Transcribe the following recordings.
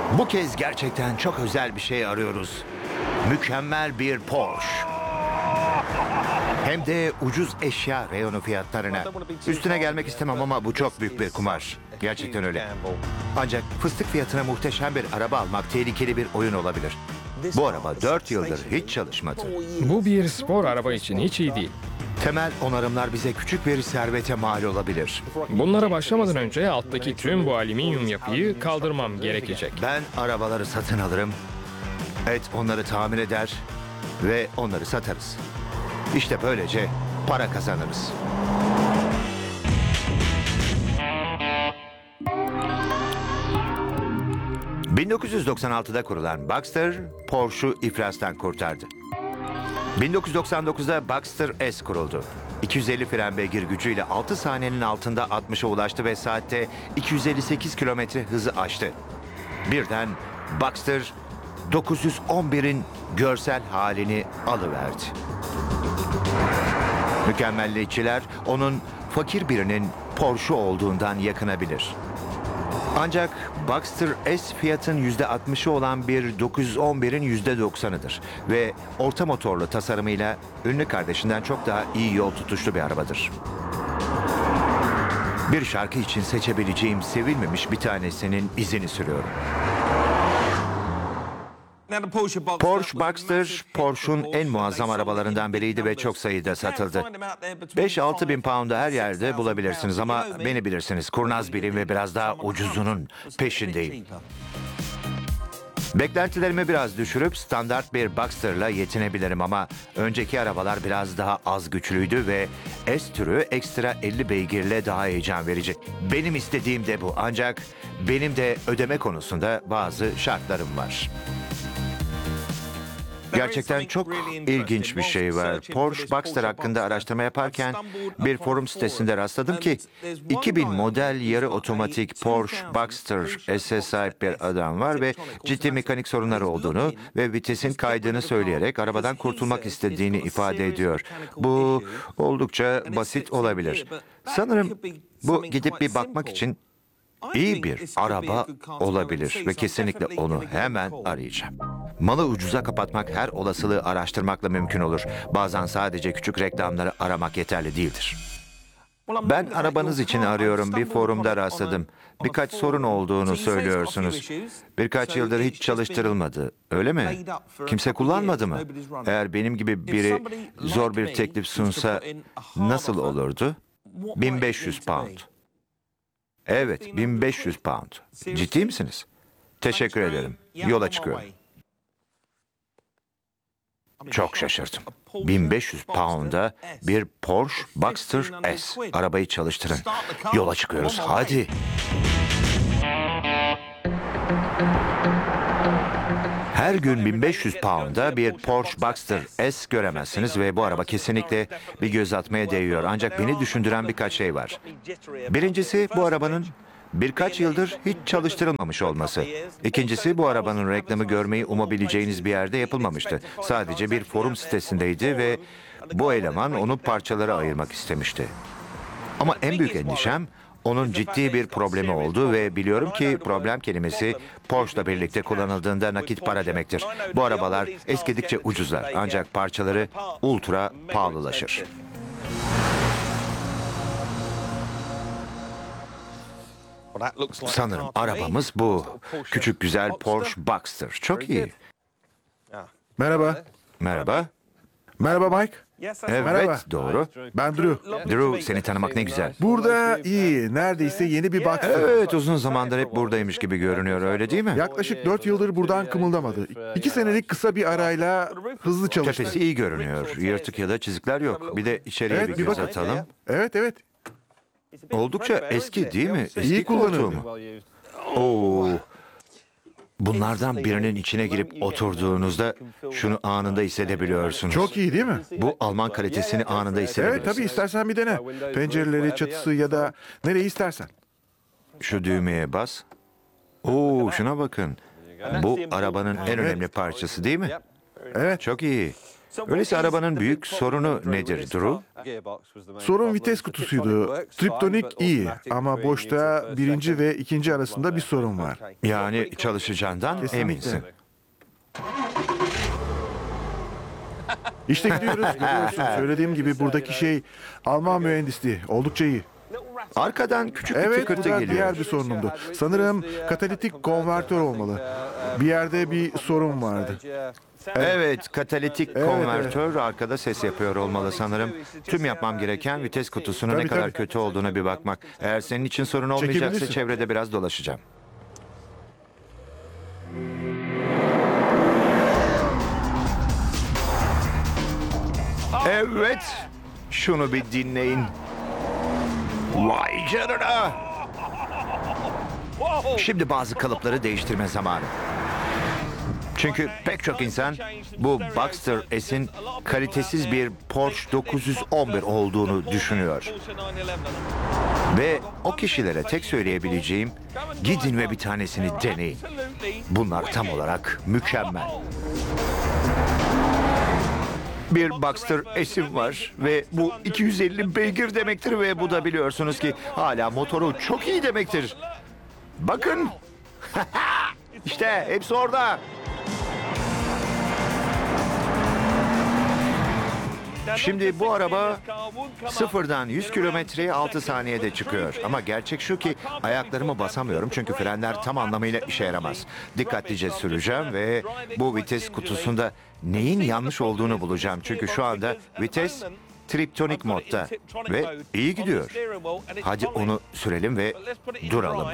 Bu kez gerçekten çok özel bir şey arıyoruz. Mükemmel bir Porsche. Hem de ucuz eşya reyonu fiyatlarına. Üstüne gelmek istemem ama bu çok büyük bir kumar. Gerçekten öyle. Ancak fıstık fiyatına muhteşem bir araba almak tehlikeli bir oyun olabilir. Bu araba 4 yıldır hiç çalışmadı. Bu bir spor araba için hiç iyi değil. Temel onarımlar bize küçük bir servete mal olabilir. Bunlara başlamadan önce alttaki tüm bu alüminyum yapıyı kaldırmam gerekecek. Ben arabaları satın alırım. Et onları tamir eder ve onları satarız. İşte böylece para kazanırız. ...1996'da kurulan Boxster, Porsche'u iflastan kurtardı. 1999'da Boxster S kuruldu. 250 fren beygir gücüyle 6 saniyenin altında 60'a ulaştı ve saatte 258 kilometre hızı aştı. Birden Boxster 911'in görsel halini alıverdi. Mükemmelliyetçiler onun fakir birinin Porsche olduğundan yakınabilir. Ancak Boxster S fiyatın %60'ı olan bir 911'in %90'ıdır ve orta motorlu tasarımıyla ünlü kardeşinden çok daha iyi yol tutuşlu bir arabadır. Bir şarkı için seçebileceğim sevilmemiş bir tanesinin izini sürüyorum. Porsche Boxster, Porsche'un en muazzam arabalarından biriydi ve çok sayıda satıldı. 5-6 bin pound'a her yerde bulabilirsiniz ama beni bilirsiniz, kurnaz biriyim ve biraz daha ucuzunun peşindeyim. Beklentilerimi biraz düşürüp standart bir Boxster'la yetinebilirim ama önceki arabalar biraz daha az güçlüydü ve S türü ekstra 50 beygirle daha heyecan verici. Benim istediğim de bu, ancak benim de ödeme konusunda bazı şartlarım var. Gerçekten çok ilginç bir şey var. Porsche Boxster hakkında araştırma yaparken bir forum sitesinde rastladım ki 2000 model yarı otomatik Porsche Boxster S'e sahip bir adam var ve ciddi mekanik sorunları olduğunu ve vitesin kaydığını söyleyerek arabadan kurtulmak istediğini ifade ediyor. Bu oldukça basit olabilir. Sanırım bu gidip bir bakmak için İyi bir araba olabilir ve kesinlikle onu hemen arayacağım. Malı ucuza kapatmak her olasılığı araştırmakla mümkün olur. Bazen sadece küçük reklamları aramak yeterli değildir. Ben arabanız için arıyorum. Bir forumda rastladım. Birkaç sorun olduğunu söylüyorsunuz. Birkaç yıldır hiç çalıştırılmadı. Öyle mi? Kimse kullanmadı mı? Eğer benim gibi biri zor bir teklif sunsa nasıl olurdu? 1500 pound. Evet, 1500 pound. Ciddi misiniz? Teşekkür ederim. Yola çıkıyorum. Çok şaşırdım. 1500 pound'a bir Porsche Boxster S. Arabayı çalıştırın. Yola çıkıyoruz. Hadi. Her gün 1500 pound'a bir Porsche Boxster S göremezsiniz ve bu araba kesinlikle bir göz atmaya değiyor. Ancak beni düşündüren birkaç şey var. Birincisi, bu arabanın birkaç yıldır hiç çalıştırılmamış olması. İkincisi, bu arabanın reklamı görmeyi umabileceğiniz bir yerde yapılmamıştı. Sadece bir forum sitesindeydi ve bu eleman onu parçalara ayırmak istemişti. Ama en büyük endişem, onun ciddi bir problemi oldu ve biliyorum ki problem kelimesi Porsche'la birlikte kullanıldığında nakit para demektir. Bu arabalar eskidikçe ucuzlar ancak parçaları ultra pahalılaşır. Sanırım arabamız bu. Küçük güzel Porsche Boxster. Çok iyi. Merhaba. Merhaba. Merhaba Mike. Evet, Merhaba. doğru. Ben Drew. Drew, seni tanımak ne güzel. Burada iyi. Neredeyse yeni bir Boxster. Evet, uzun zamandır hep buradaymış gibi görünüyor, öyle değil mi? Yaklaşık 4 yıldır buradan kımıldamadı. 2 senelik kısa bir arayla hızlı çalıştı. Tepesi iyi görünüyor. Yırtık ya da çizikler yok. Bir de içeriye Evet, bir bir göz bakın. atalım. Evet. Oldukça eski değil mi? Eski İyi kullanıldı. koltuğu mu? Oo. Bunlardan birinin içine girip oturduğunuzda şunu anında hissedebiliyorsunuz. Çok iyi değil mi? Bu Alman kalitesini anında Evet hissedebilirsiniz. tabii, istersen bir dene. Pencereleri, çatısı ya da nereyi istersen. Şu düğmeye bas. Oo, şuna bakın. Bu arabanın en önemli parçası değil mi? Evet. Çok iyi. Öyleyse arabanın büyük sorunu nedir Drew? Sorun vites kutusuydu. Triptonik iyi ama boşta birinci ve ikinci arasında bir sorun var. Yani çalışacağından Kesinlikle. eminsin. İşte gidiyoruz. Görüyorsun. Söylediğim gibi buradaki şey Alman mühendisliği. Oldukça iyi. Arkadan küçük bir Evet, bu tıkırtı da geliyor. diğer bir sorunumdu. Sanırım katalitik konvertör olmalı. Bir yerde bir sorun vardı. Evet, katalitik Evet, konvertör arkada ses yapıyor olmalı sanırım. Tüm yapmam gereken vites kutusunun ne Tabii, kadar tabii. kötü olduğuna bir bakmak. Eğer senin için sorun olmayacaksa Çekebilirsin. çevrede biraz dolaşacağım. Evet, şunu bir dinleyin. Vay canına! Şimdi bazı kalıpları değiştirme zamanı. Çünkü pek çok insan bu Boxster S'in kalitesiz bir Porsche 911 olduğunu düşünüyor. Ve o kişilere tek söyleyebileceğim, gidin ve bir tanesini deneyin. Bunlar tam olarak mükemmel. Bir Boxster S'im var ve bu 250 beygir demektir ve bu da biliyorsunuz ki hala motoru çok iyi demektir. Bakın. İşte hepsi orada. Şimdi bu araba sıfırdan 100 kilometreye 6 saniyede çıkıyor. Ama gerçek şu ki ayaklarımı basamıyorum çünkü frenler tam anlamıyla işe yaramaz. Dikkatlice süreceğim ve bu vites kutusunda neyin yanlış olduğunu bulacağım. Çünkü şu anda vites triptonik modda ve iyi gidiyor. Hadi onu sürelim ve duralım.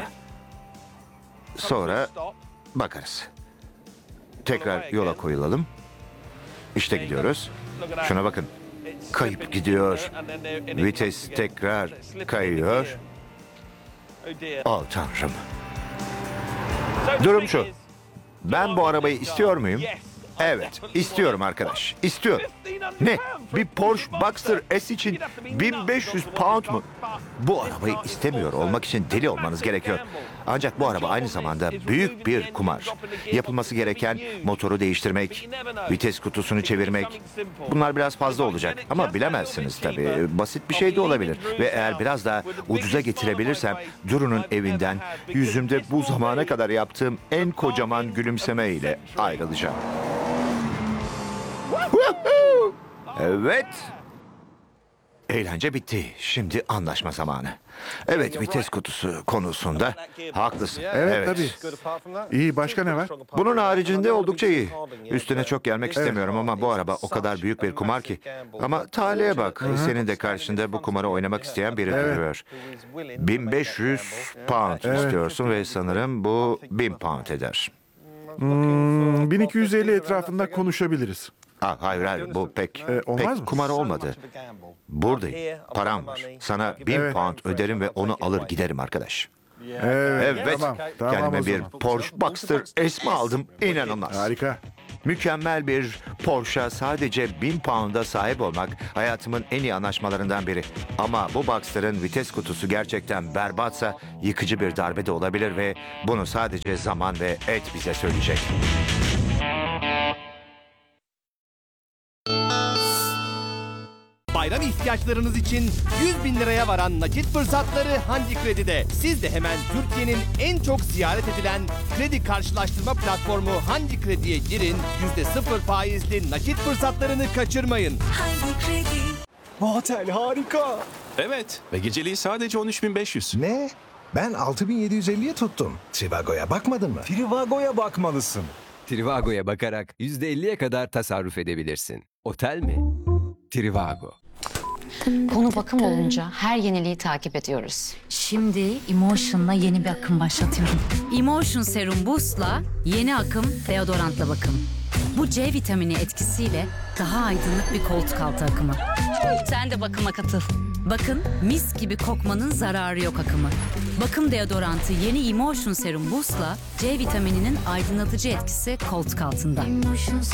Sonra bakarız. Tekrar yola koyulalım. İşte gidiyoruz. Şuna bakın. Kayıp gidiyor. Vites tekrar kayıyor. Oh tanrım. Durum şu. Ben bu arabayı istiyor muyum? Evet, istiyorum arkadaş. İstiyorum. Ne? Bir Porsche Boxster S için 1500 pound mu? Bu arabayı istemiyor olmak için deli olmanız gerekiyor. Ancak bu araba aynı zamanda büyük bir kumar. Yapılması gereken motoru değiştirmek, vites kutusunu çevirmek. Bunlar biraz fazla olacak ama bilemezsiniz tabii. Basit bir şey de olabilir. Ve eğer biraz daha ucuza getirebilirsem Drew'nun evinden yüzümde bu zamana kadar yaptığım en kocaman gülümseme ile ayrılacağım. Evet. Eğlence bitti. Şimdi anlaşma zamanı. Evet, vites kutusu konusunda haklısın. Evet, tabii. İyi, başka ne var? Bunun haricinde oldukça iyi. Üstüne çok gelmek istemiyorum ama bu araba o kadar büyük bir kumar ki. Ama talihe bak. Senin de karşında bu kumarı oynamak isteyen biri duruyor. 1500 pound istiyorsun ve sanırım bu 1000 pound eder. 1250 etrafında konuşabiliriz. Hayır, bu pek olmaz mı? kumar olmadı. Buradayım. Param var. Sana 1000 Evet. pound öderim ve onu alır giderim arkadaş. Evet, Evet. tamam Kendime o bir zaman. Porsche Boxster S mi aldım? İnanılmaz. Harika. Mükemmel bir Porsche'a sadece 1000 pound'a sahip olmak hayatımın en iyi anlaşmalarından biri. Ama bu Boxster'ın vites kutusu gerçekten berbatsa yıkıcı bir darbe de olabilir ve bunu sadece zaman ve et bize söyleyecek. Bayram ihtiyaçlarınız için 100 bin liraya varan nakit fırsatları Hangi Kredi'de. Siz de hemen Türkiye'nin en çok ziyaret edilen kredi karşılaştırma platformu Hangi Kredi'ye girin, %0 faizli nakit fırsatlarını kaçırmayın. Hangi Kredi? Bu otel harika. Evet ve geceliği sadece 13.500. Ne? Ben 6750'ye tuttum. Trivago'ya bakmadın mı? Trivago'ya bakmalısın. Trivago'ya bakarak %50'ye kadar tasarruf edebilirsin. Otel mi? Trivago. Konu bakım olunca her yeniliği takip ediyoruz. Şimdi Emotion'la yeni bir akım başlatıyorum. Emotion Serum Boost'la yeni akım deodorantla bakım. Bu C vitamini etkisiyle daha aydınlık bir koltuk altı akımı. Sen de bakıma katıl. Bakın mis gibi kokmanın zararı yok akımı. Bakım deodorantı yeni Emotion Serum Boost'la C vitamininin aydınlatıcı etkisi koltuk altında.